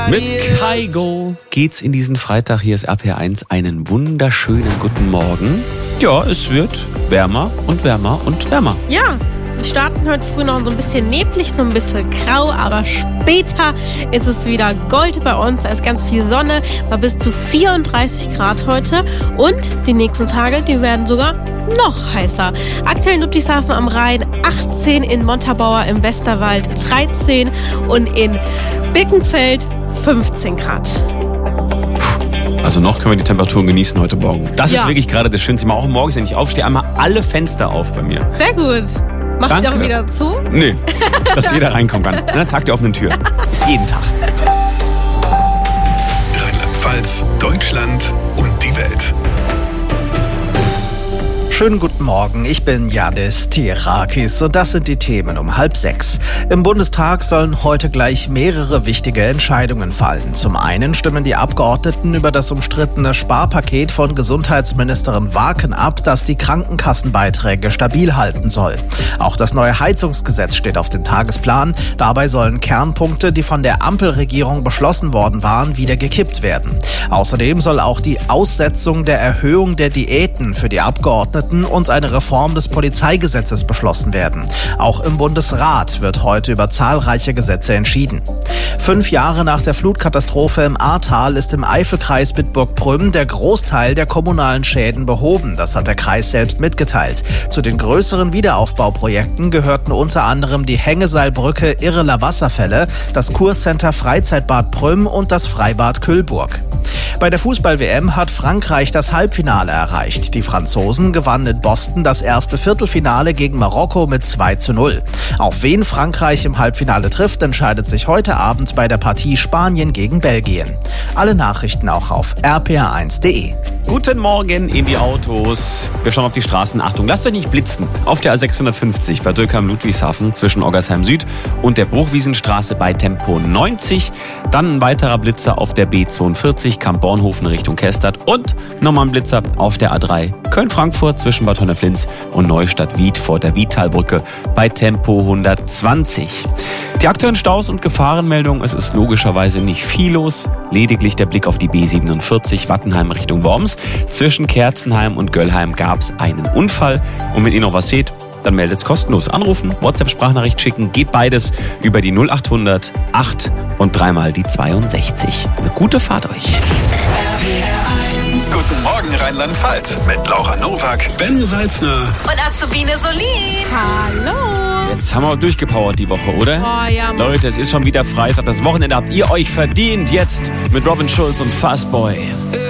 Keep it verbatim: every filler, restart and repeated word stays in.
Mit Kygo geht's in diesen Freitag. Hier ist R P R eins. Einen wunderschönen guten Morgen. Ja, es wird wärmer und wärmer und wärmer. Ja, wir starten heute früh noch so ein bisschen neblig, so ein bisschen grau, aber später ist es wieder Gold bei uns. Da ist ganz viel Sonne, war bis zu vierunddreißig Grad heute. Und die nächsten Tage, die werden sogar noch heißer. Aktuell in Ludwigshafen am Rhein achtzehn, in Montabaur im Westerwald dreizehn und in Birkenfeld fünfzehn Grad. Also noch können wir die Temperaturen genießen heute Morgen. Das Ja. ist wirklich gerade das Schönste. Auch morgens, wenn ich aufstehe, einmal alle Fenster auf bei mir. Sehr gut. Macht ihr Danke. auch wieder zu? Nee, dass jeder reinkommen kann. Ne? Tag der offenen Tür. Ist jeden Tag. Rheinland-Pfalz, Deutschland und die Welt. Schönen guten Morgen, ich bin Yadis Tirakis und das sind die Themen um halb sechs. Im Bundestag sollen heute gleich mehrere wichtige Entscheidungen fallen. Zum einen stimmen die Abgeordneten über das umstrittene Sparpaket von Gesundheitsministerin Waken ab, das die Krankenkassenbeiträge stabil halten soll. Auch das neue Heizungsgesetz steht auf dem Tagesplan. Dabei sollen Kernpunkte, die von der Ampelregierung beschlossen worden waren, wieder gekippt werden. Außerdem soll auch die Aussetzung der Erhöhung der Diäten für die Abgeordneten und eine Reform des Polizeigesetzes beschlossen werden. Auch im Bundesrat wird heute über zahlreiche Gesetze entschieden. Fünf Jahre nach der Flutkatastrophe im Ahrtal ist im Eifelkreis Bitburg-Prüm der Großteil der kommunalen Schäden behoben. Das hat der Kreis selbst mitgeteilt. Zu den größeren Wiederaufbauprojekten gehörten unter anderem die Hängeseilbrücke Irreler Wasserfälle, das Kurcenter Freizeitbad Prüm und das Freibad Kühlburg. Bei der Fußball-W M hat Frankreich das Halbfinale erreicht. Die Franzosen gewannen in Boston das erste Viertelfinale gegen Marokko mit zwei zu null. Auf wen Frankreich im Halbfinale trifft, entscheidet sich heute Abend bei der Partie Spanien gegen Belgien. Alle Nachrichten auch auf r p r eins punkt d e. Guten Morgen in die Autos. Wir schauen auf die Straßen. Achtung, lasst euch nicht blitzen. Auf der A sechshundertfünfzig bei Dürkheim-Ludwigshafen zwischen Oggersheim Süd und der Bruchwiesenstraße bei Tempo neunzig. Dann ein weiterer Blitzer auf der B zweiundvierzig, Kamp-Bornhofen Richtung Kestert. Und nochmal ein Blitzer auf der A drei Köln-Frankfurt zwischen Bad Honneflins und Neustadt-Wied vor der Wiedtalbrücke bei Tempo hundertzwanzig. Die aktuellen Staus und Gefahrenmeldungen, es ist logischerweise nicht viel los. Lediglich der Blick auf die B siebenundvierzig Wattenheim Richtung Worms. Zwischen Kerzenheim und Göllheim gab es einen Unfall. Und wenn ihr noch was seht, dann meldet's kostenlos. Anrufen, WhatsApp-Sprachnachricht schicken, geht beides über die null achthundert acht und dreimal die zweiundsechzig. Eine gute Fahrt euch. Guten Morgen Rheinland-Pfalz mit Laura Nowak, Ben Salzner Und Azubine Solin. Hallo. Jetzt haben wir durchgepowert die Woche, oder? Oh ja, Mann. Leute, es ist schon wieder Freitag. Das Wochenende habt ihr euch verdient. Jetzt mit Robin Schulz und Fastboy.